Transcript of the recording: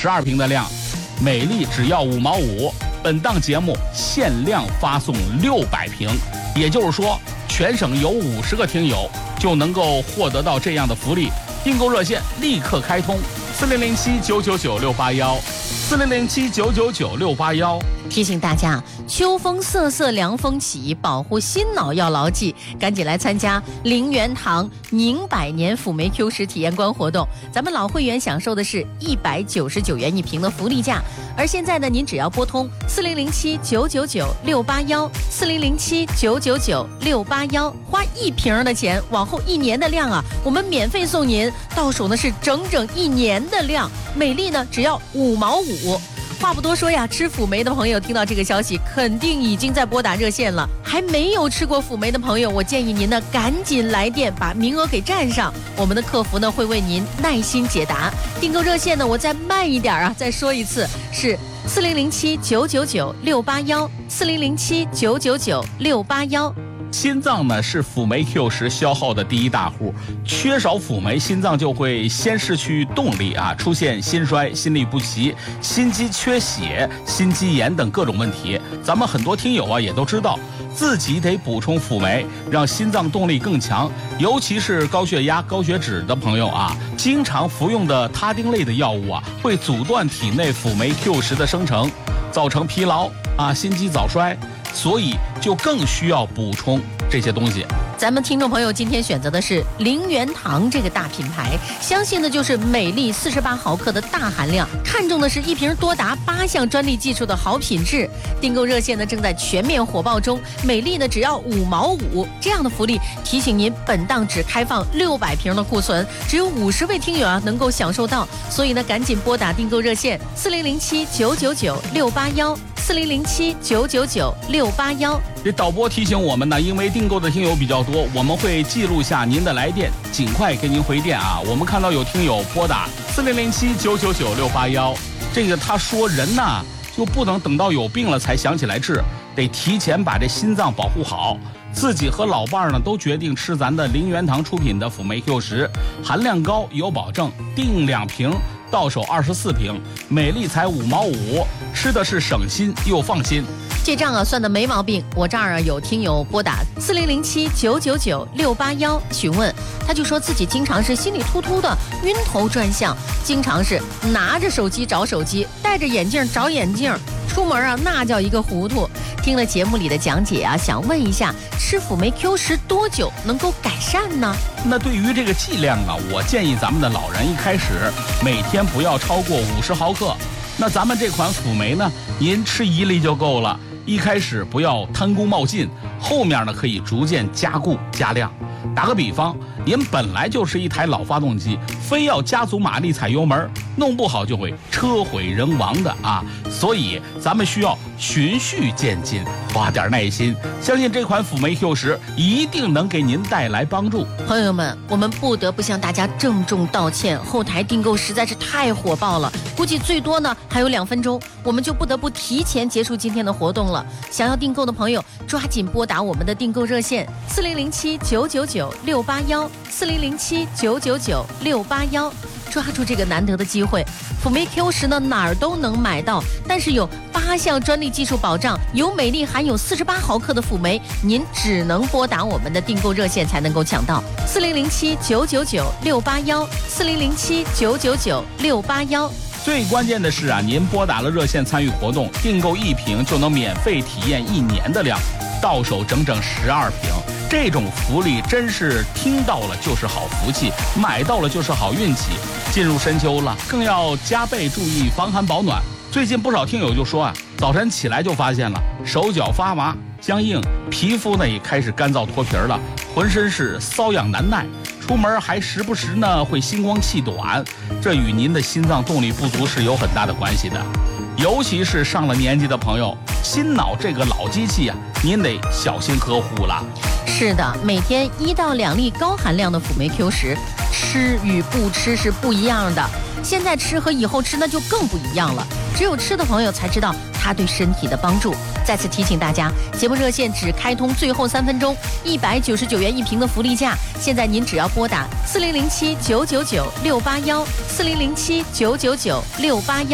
12瓶的量，美丽只要5毛5。本档节目限量发送600瓶，也就是说，全省有50个听友就能够获得到这样的福利。订购热线立刻开通，4007-999-681，4007-999-681。 提醒大家，秋风瑟瑟凉风起，保护心脑要牢记，赶紧来参加陵园堂宁百年辅酶 Q10体验官活动。咱们老会员享受的是199元一瓶的福利价，而现在呢，您只要拨通4007-999-681，4007-999-681，花1瓶的钱，往后1年的量啊，我们免费送您，到手呢是整整1年的量，美丽呢只要5毛5。话不多说呀，吃辅酶的朋友听到这个消息，肯定已经在拨打热线了。还没有吃过辅酶的朋友，我建议您呢赶紧来电，把名额给占上。我们的客服呢会为您耐心解答。订购热线呢，我再慢一点啊，再说一次，是4007-999-681，4007-999-681。 心脏呢是辅酶 Q10消耗的第一大户，缺少辅酶，心脏就会先失去动力啊，出现心衰、心律不齐、心肌缺血、心肌炎等各种问题。咱们很多听友啊也都知道，自己得补充辅酶，让心脏动力更强。尤其是高血压、高血脂的朋友啊，经常服用的他汀类的药物啊，会阻断体内辅酶 Q10的生成，造成疲劳啊、心肌早衰。所以就更需要补充这些东西。 咱们听众朋友今天选择的是陵园堂这个大品牌，相信的就是美丽48毫克的大含量，看重的是一瓶多达8项专利技术的好品质。订购热线呢正在全面火爆中，美丽呢只要5毛5，这样的福利提醒您，本档只开放600瓶的库存，只有50位听友啊能够享受到，所以呢赶紧拨打订购热线4007-999-681，4007-999-681。 这导播提醒我们呢，因为订购的听友比较多，我们会记录下您的来电，尽快给您回电啊。我们看到有听友拨打4007-999-681，这个他说人呢就不能等到有病了才想起来治，得提前把这心脏保护好。自己和老伴儿呢都决定吃咱的陵园堂出品的辅酶 Q10，含量高有保证，订2瓶到手24瓶，美丽才5毛5，吃的是省心又放心。 这账啊算的没毛病。我这儿啊有听友拨打4007-999-681询问，他就说自己经常是心里突突的，晕头转向，经常是拿着手机找手机，戴着眼镜找眼镜，出门啊那叫一个糊涂。听了节目里的讲解啊，想问一下，吃辅酶 Q10多久能够改善呢？ 那对于这个剂量啊，我建议咱们的老人一开始每天不要超过50毫克。那咱们这款辅酶呢，您吃1粒就够了。一开始不要贪功冒进，后面呢可以逐渐加固加量。打个比方，您本来就是一台老发动机，非要加足马力踩油门，弄不好就会车毁人亡的啊！所以咱们需要循序渐进，花点耐心，相信这款辅酶 Q10一定能给您带来帮助。 朋友们，我们不得不向大家郑重道歉，后台订购实在是太火爆了，估计最多呢还有2分钟，我们就不得不提前结束今天的活动了。想要订购的朋友，抓紧拨打我们的订购热线4007-999-681，4007-999-681，抓住这个难得的机会。辅酶 Q10呢哪儿都能买到，但是有8项专利技术保障，有美丽含有48毫克的辅酶，您只能拨打我们的订购热线才能够抢到4007-999-681，4007-999-681。 最关键的是啊，您拨打了热线参与活动，订购1瓶就能免费体验1年的量，到手整整12瓶。这种福利真是听到了就是好福气，买到了就是好运气。进入深秋了，更要加倍注意防寒保暖。最近不少听友就说啊，早晨起来就发现了手脚发麻僵硬，皮肤呢也开始干燥脱皮了，浑身是瘙痒难耐，出门还时不时呢会心慌气短，这与您的心脏动力不足是有很大的关系的。尤其是上了年纪的朋友，心脑这个老机器啊，您得小心呵护了。 是的，每天1到2粒高含量的辅酶 Q10，吃与不吃是不一样的。现在吃和以后吃那就更不一样了，只有吃的朋友才知道它对身体的帮助。再次提醒大家，节目热线只开通最后3分钟，199元一瓶的福利价，现在您只要拨打4007-999-681，4007-999-681。